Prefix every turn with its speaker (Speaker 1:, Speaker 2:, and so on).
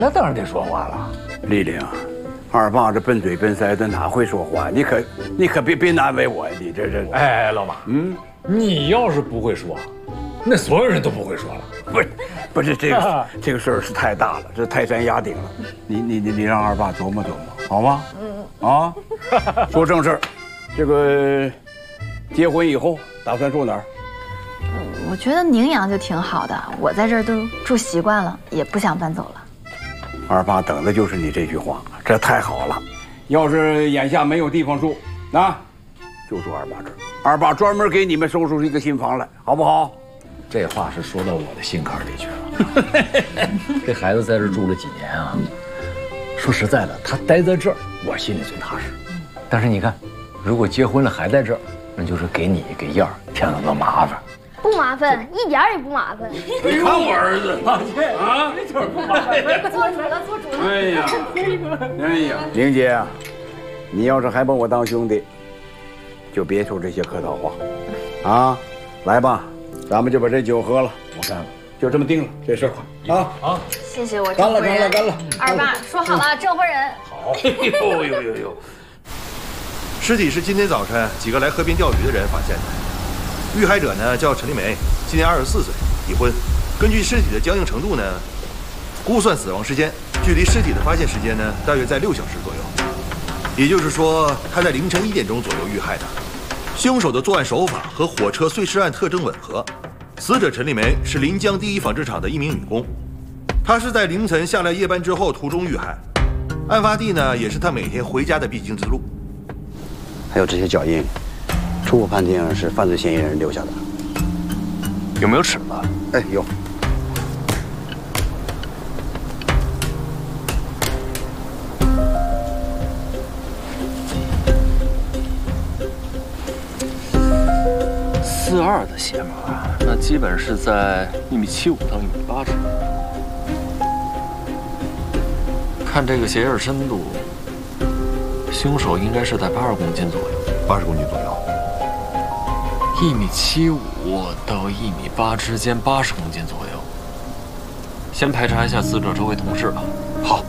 Speaker 1: 那当然得说话了。
Speaker 2: 丽丽啊，二爸这笨嘴笨腮的哪会说话？你可别难为我呀！你这……
Speaker 1: 哎，老马，你要是不会说，那所有人都不会说了。
Speaker 2: 不是这个事儿是太大了，这泰山压顶了。你让二爸琢磨琢磨，好吗？啊，说正事儿，这个结婚以后打算住哪儿？
Speaker 3: 我觉得宁阳就挺好的，我在这儿都住习惯了，也不想搬走了。
Speaker 2: 二爸等的就是你这句话，这太好了。要是眼下没有地方住，就住二爸这儿。二爸专门给你们收拾一个新房来，好不好？
Speaker 1: 这话是说到我的心坎里去了。这孩子在这住了几年啊，说实在的，他待在这儿，我心里最踏实。但是你看，如果结婚了还在这儿，那就是给你给燕儿添了个麻烦。
Speaker 4: 不麻烦，一点也不麻烦。
Speaker 2: 你看我儿子啊，
Speaker 1: 一点不麻烦。
Speaker 4: 做主了，做主了。
Speaker 2: 哎呀，玲姐啊，你要是还把我当兄弟，就别说这些客套话，啊，来吧，咱们就把这酒喝了。
Speaker 1: 我干了，
Speaker 2: 就这么定了，这事儿啊。
Speaker 1: 好，
Speaker 3: 谢谢我
Speaker 2: 干了，
Speaker 3: 证婚人。
Speaker 2: 干了。
Speaker 3: 二爸说好了，证婚人。
Speaker 1: 好。
Speaker 2: 呦。
Speaker 5: 尸体是今天早晨几个来河边钓鱼的人发现的。遇害者呢叫陈丽梅，今年24岁，已婚。根据尸体的僵硬程度呢，估算死亡时间距离尸体的发现时间呢，大约在6小时左右。也就是说，她在凌晨1点钟左右遇害的。凶手的作案手法和火车碎尸案特征吻合。死者陈丽梅是临江第一纺织厂的一名女工，她是在凌晨下了夜班之后途中遇害。案发地呢，也是她每天回家的必经之路。
Speaker 6: 还有这些脚印。初步判定是犯罪嫌疑人留下的。
Speaker 7: 有没有尺子？
Speaker 6: 哎，有。
Speaker 7: 42的鞋码，那基本是在1.75米到1.8米之间。看这个鞋印深度，凶手应该是在80公斤左右。
Speaker 5: 80公斤左右。
Speaker 7: 1.75米到1.8米之间，80公斤左右。先排查一下死者周围同事吧。
Speaker 5: 好。